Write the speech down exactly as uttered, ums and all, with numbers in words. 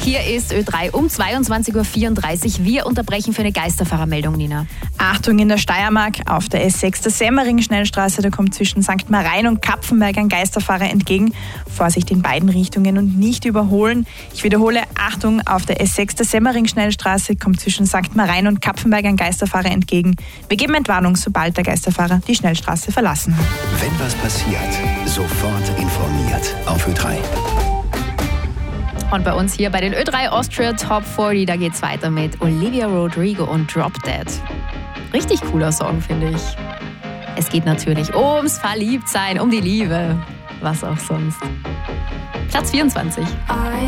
Hier ist Ö drei um zweiundzwanzig Uhr vierunddreißig. Wir unterbrechen für eine Geisterfahrermeldung, Nina. Achtung, in der Steiermark auf der S sechs der Semmering-Schnellstraße, da kommt zwischen Sankt Marein und Kapfenberg ein Geisterfahrer entgegen. Vorsicht in beiden Richtungen und nicht überholen. Ich wiederhole, Achtung, auf der S sechs der Semmering-Schnellstraße kommt zwischen Sankt Marein und Kapfenberg ein Geisterfahrer entgegen. Wir geben Entwarnung, sobald der Geisterfahrer die Schnellstraße verlassen hat. Wenn was passiert, sofort informiert auf Ö drei. Und bei uns hier bei den Ö drei Austria Top vierzig, da geht's weiter mit Olivia Rodrigo und Drop Dead. Richtig cooler Song, finde ich. Es geht natürlich ums Verliebtsein, um die Liebe. Was auch sonst. Platz vierundzwanzig.